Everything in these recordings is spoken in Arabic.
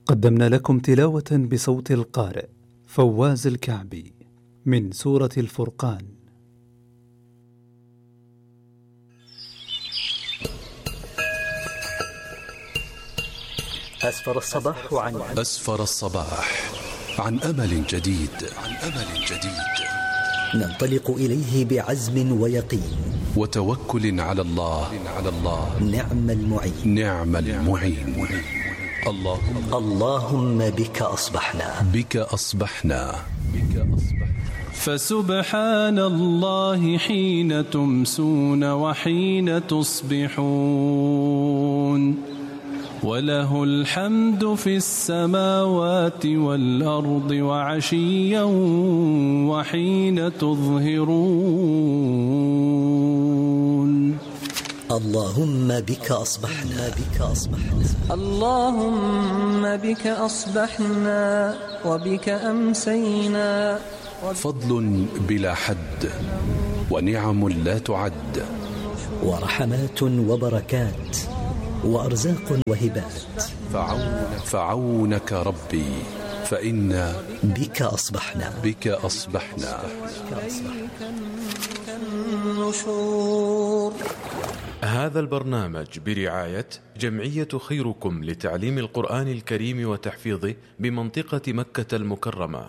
قدمنا لكم تلاوة بصوت القارئ فواز الكعبي من سورة الفرقان. أسفر الصباح عن أمل جديد. ننطلق إليه بعزم ويقين وتوكل على الله. نعم المعين. اللهم بك أصبحنا. فسبحان الله حين تمسون وحين تصبحون، وله الحمد في السماوات والأرض وعشيا وحين تظهرون. اللهم بك أصبحنا. اللهم بك أصبحنا وبك أمسينا. فضل بلا حد ونعم لا تعد، ورحمات وبركات وأرزاق وهبات. فعونك ربي فإنا بك أصبحنا. هذا البرنامج برعاية جمعية خيركم لتعليم القرآن الكريم وتحفيظه بمنطقة مكة المكرمة.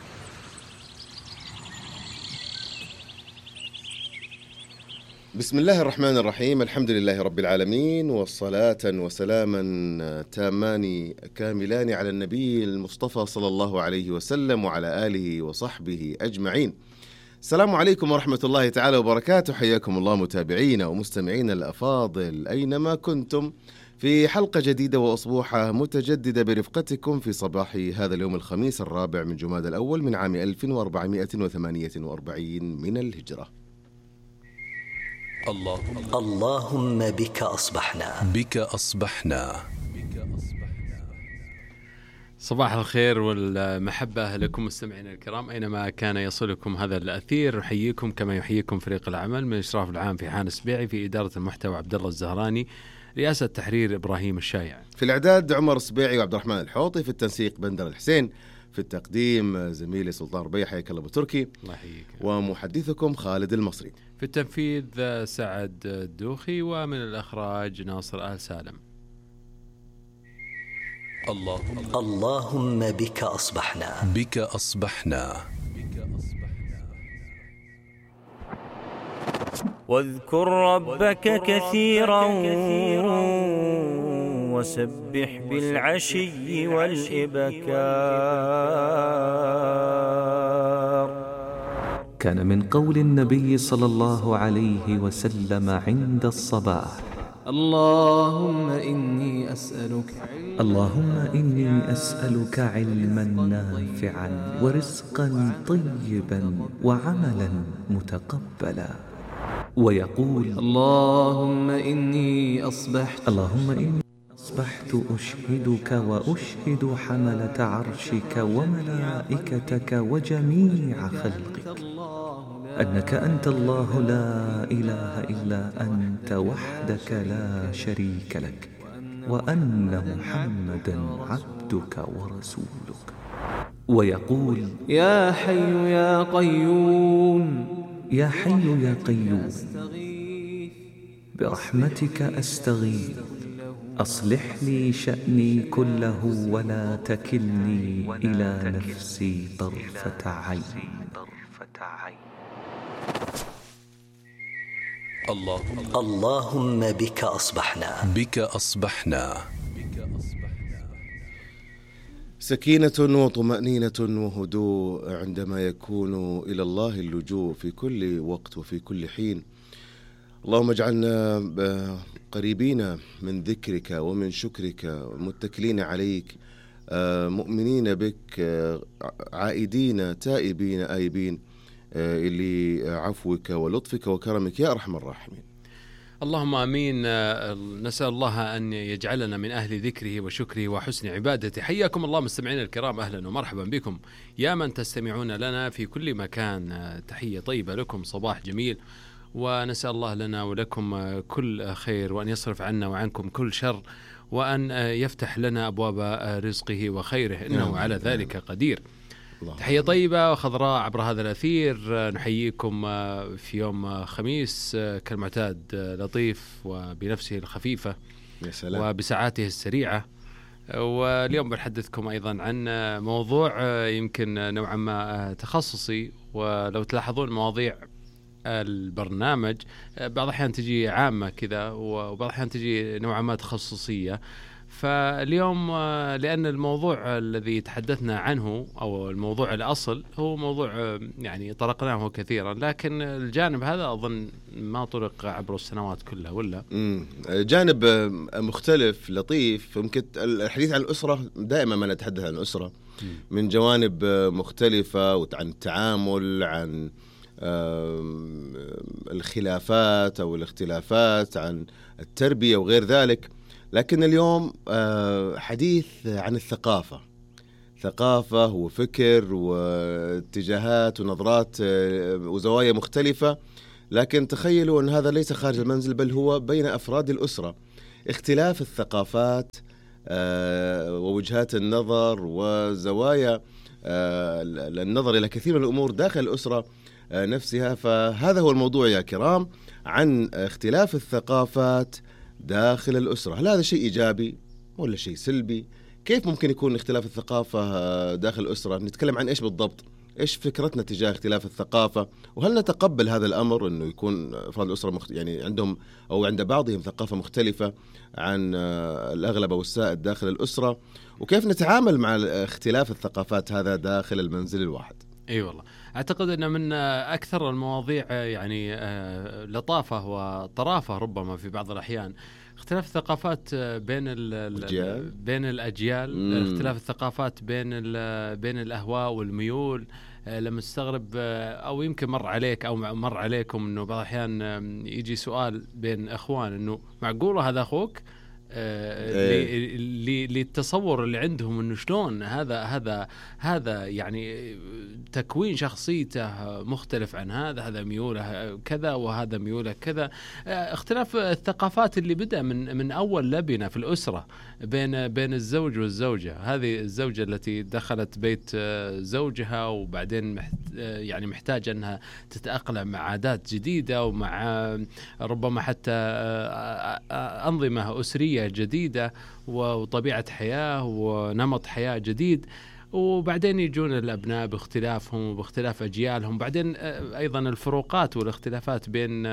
بسم الله الرحمن الرحيم. الحمد لله رب العالمين، والصلاة وسلاما تامان كاملان على النبي المصطفى صلى الله عليه وسلم وعلى آله وصحبه أجمعين. السلام عليكم ورحمة الله تعالى وبركاته. حياكم الله متابعينا ومستمعينا الأفاضل أينما كنتم في حلقة جديدة وأصبوحة متجددة برفقتكم في صباح هذا اليوم الخميس 4 من جمادى الأول من عام 1448 من الهجرة. اللهم بك أصبحنا. صباح الخير والمحبة لكم مستمعينا الكرام أينما كان يصلكم هذا الأثير. نحييكم كما يحييكم فريق العمل من الإشراف العام في حان السبيعي، في إدارة المحتوى عبد الله الزهراني، رئاسة تحرير إبراهيم الشايع، في الإعداد عمر السبيعي وعبد الرحمن الحوطي، في التنسيق بندر الحسين، في التقديم زميلي سلطان ربيع حياك الله أبو تركي، الله يحييك، ومحدثكم خالد المصري، في التنفيذ سعد الدوخي، ومن الإخراج ناصر آل سالم. اللهم بك أصبحنا. واذكر ربك كثيرا وسبح بالعشي والإبكار. كان من قول النبي صلى الله عليه وسلم عند الصباح: اللهم إني أسألك علما نافعا ورزقا طيبا وعملا متقبلا. ويقول: اللهم إني أصبحت أشهدك وأشهد حملة عرشك وملائكتك وجميع خلقك أنك أنت الله لا إله إلا أنت وحدك لا شريك لك، وأن محمدا عبدك ورسولك. ويقول: يا حي يا قيوم برحمتك أستغيث، أصلح لي شأني كله ولا تكلني إلى نفسي طرفة عين. اللهم بك أصبحنا. سكينة وطمأنينة وهدوء عندما يكون إلى الله اللجوء في كل وقت وفي كل حين. اللهم اجعلنا قريبين من ذكرك ومن شكرك، متكلين عليك، مؤمنين بك، عائدين تائبين آيبين لعفوك ولطفك وكرمك يا أرحم الراحمين. اللهم آمين. نسأل الله أن يجعلنا من أهل ذكره وشكره وحسن عبادته. حياكم الله مستمعينا الكرام، أهلا ومرحبا بكم يا من تستمعون لنا في كل مكان. تحية طيبة لكم، صباح جميل ونسأل الله لنا ولكم كل خير، وأن يصرف عنا وعنكم كل شر، وأن يفتح لنا أبواب رزقه وخيره، إنه على ذلك قدير. تحية طيبة وخضراء عبر هذا الأثير. نحييكم في يوم خميس كالمعتاد، لطيف وبنفسه الخفيفة وبساعاته السريعة. واليوم بنحدثكم أيضا عن موضوع يمكن نوعا ما تخصصي، ولو تلاحظون مواضيع البرنامج بعض الأحيان تجي عامة كذا، وبعض الأحيان تجي نوعا ما تخصصية. فاليوم لأن الموضوع الذي تحدثنا عنه أو الموضوع الأصل هو موضوع يعني طرقناه كثيرا، لكن الجانب هذا أظن ما طرق عبر السنوات كلها، ولا جانب مختلف لطيف. يمكن الحديث عن الأسرة دائما ما نتحدث عن الأسرة من جوانب مختلفة، وعن التعامل، عن الخلافات أو الاختلافات، عن التربية وغير ذلك. لكن اليوم حديث عن الثقافة، ثقافة وفكر واتجاهات ونظرات وزوايا مختلفة. لكن تخيلوا أن هذا ليس خارج المنزل، بل هو بين أفراد الأسرة. اختلاف الثقافات ووجهات النظر وزوايا النظر إلى كثير من الأمور داخل الأسرة نفسها. فهذا هو الموضوع يا كرام، عن اختلاف الثقافات داخل الأسرة. هل هذا شيء إيجابي ولا شيء سلبي؟ كيف ممكن يكون اختلاف الثقافة داخل الأسرة؟ نتكلم عن إيش بالضبط؟ إيش فكرتنا تجاه اختلاف الثقافة؟ وهل نتقبل هذا الأمر أنه يكون أفراد الأسرة يعني عندهم أو عند بعضهم ثقافة مختلفة عن الأغلب أو السائد داخل الأسرة؟ وكيف نتعامل مع اختلاف الثقافات هذا داخل المنزل الواحد؟ أي والله، أعتقد أن من أكثر المواضيع يعني لطافة وطرافة ربما في بعض الأحيان اختلاف الثقافات بين الأجيال، اختلاف الثقافات بين الأهواء والميول. لما تستغرب أو يمكن مر عليك أو مر عليكم أنه بعض الأحيان يجي سؤال بين أخوان أنه معقولة هذا أخوك؟ للتصور اللي عندهم انه شلون هذا يعني تكوين شخصيته مختلف عن هذا ميوله كذا وهذا ميوله كذا. اختلاف الثقافات اللي بدأ من اول لبنة في الأسرة بين الزوج والزوجة. هذه الزوجة التي دخلت بيت زوجها وبعدين يعني محتاجة انها تتأقلم مع عادات جديدة ومع ربما حتى أنظمة أسرية جديدة وطبيعة حياة ونمط حياة جديد. وبعدين يجون الأبناء باختلافهم وباختلاف أجيالهم. بعدين أيضا الفروقات والاختلافات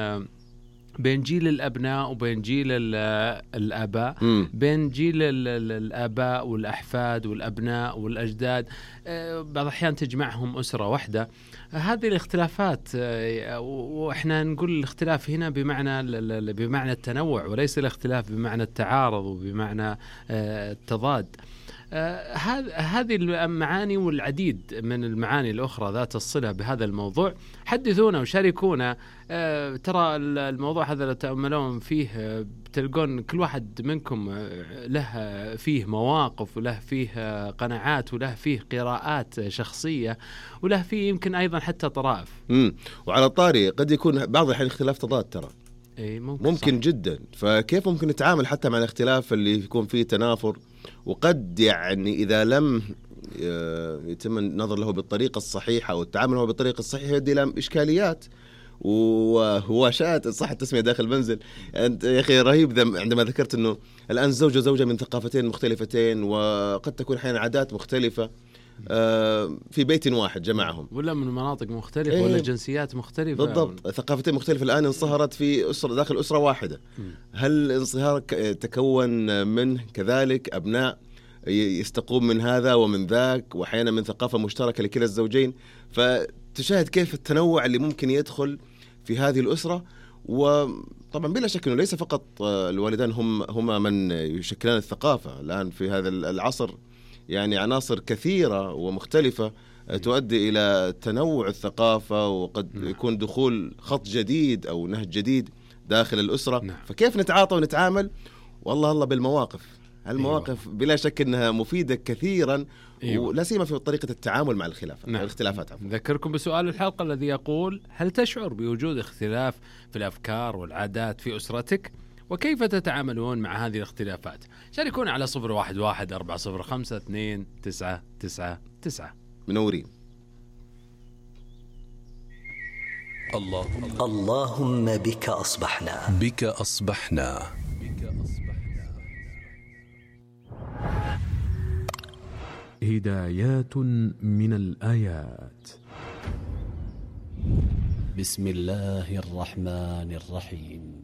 بين جيل الأبناء وبين جيل الآباء، بين جيل الآباء والأحفاد والأبناء والأجداد. بعض الأحيان تجمعهم أسرة واحدة. هذه الاختلافات، وإحنا نقول الاختلاف هنا بمعنى التنوع، وليس الاختلاف بمعنى التعارض وبمعنى التضاد. هذه المعاني والعديد من المعاني الأخرى ذات الصلة بهذا الموضوع. حدثونا وشاركونا. ترى الموضوع هذا لو تأملون فيه تلقون كل واحد منكم له فيه مواقف وله فيه قناعات وله فيه قراءات شخصية وله فيه يمكن أيضا حتى طرائف. وعلى الطاري قد يكون بعض الأحيان اختلاف تضاد ترى. ممكن جدا. فكيف ممكن نتعامل حتى مع الاختلاف اللي يكون فيه تنافر؟ وقد يعني إذا لم يتم النظر له بالطريقة الصحيحة والتعامل معه بالطريقة الصحيحة يؤدي إلى إشكاليات وهواشات صح التسمية داخل المنزل. أنت يا أخي رهيب عندما ذكرت أنه الآن زوج وزوجة من ثقافتين مختلفتين، وقد تكون أحيانا عادات مختلفة في بيت واحد جمعهم، ولا من مناطق مختلفة ولا جنسيات مختلفة. بالضبط، ثقافتين مختلفة الآن انصهرت في أسرة داخل أسرة واحدة. هل انصهار تكون منه كذلك أبناء يستقوم من هذا ومن ذاك، وأحيانا من ثقافة مشتركة لكلا الزوجين؟ فتشاهد كيف التنوع اللي ممكن يدخل في هذه الأسرة. وطبعا بلا شك أنه ليس فقط الوالدان هما من يشكلان الثقافة الآن في هذا العصر، يعني عناصر كثيرة ومختلفة تؤدي إلى تنوع الثقافة، وقد يكون دخول خط جديد أو نهج جديد داخل الأسرة. فكيف نتعاطى ونتعامل؟ والله بالمواقف المواقف بلا شك أنها مفيدة كثيرا، ولا سيما في طريقة التعامل مع الاختلافات. نذكركم بسؤال الحلقة الذي يقول: هل تشعر بوجود اختلاف في الأفكار والعادات في أسرتك؟ وكيف تتعاملون مع هذه الاختلافات؟ شاركونا على 011-405-2999. منورين. اللهم بك أصبحنا. هدايات من الآيات. بسم الله الرحمن الرحيم.